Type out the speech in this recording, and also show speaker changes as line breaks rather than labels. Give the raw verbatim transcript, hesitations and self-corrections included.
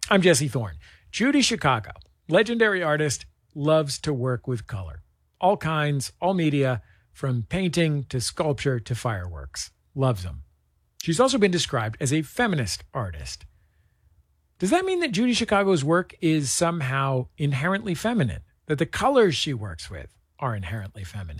I'm Jesse Thorne. Judy Chicago, legendary artist, loves to work with color. All kinds, all media, from painting to sculpture to fireworks. Loves them. She's also been described as a feminist artist. Does that mean that Judy Chicago's work is somehow inherently feminine? That the colors she works with are inherently feminine?